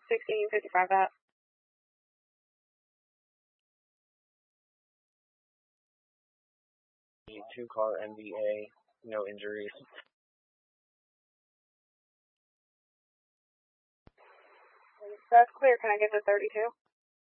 1655 that. Two-car NVA, no injuries. That's clear. Can I get the 32?